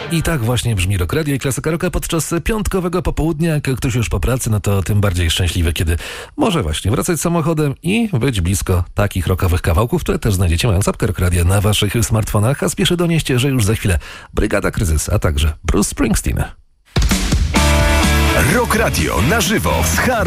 I tak właśnie brzmi Rock Radio i Klasyka Rocka podczas piątkowego popołudnia. Jak ktoś już po pracy, no to tym bardziej szczęśliwy, kiedy może właśnie wracać samochodem i być blisko takich rockowych kawałków, które też znajdziecie mając apkę Rock Radio na waszych smartfonach. A spieszę donieść, że już za chwilę Brygada Kryzys, a także Bruce Springsteen. Rock Radio na żywo z Hard